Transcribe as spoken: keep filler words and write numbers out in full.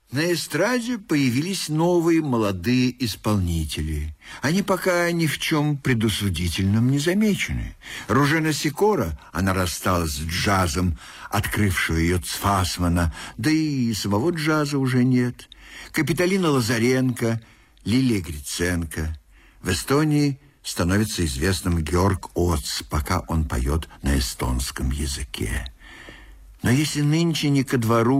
На эстраде появились новые молодые исполнители. Они пока ни в чем предусудительном не замечены. Ружена Сикора, она рассталась с джазом, открывшего ее Цфасмана, да и самого джаза уже нет. Капитолина Лазаренко, Лилия Гриценко. В Эстонии становится известным Георг Оц, пока он поет на эстонском языке. Но если нынче не ко двору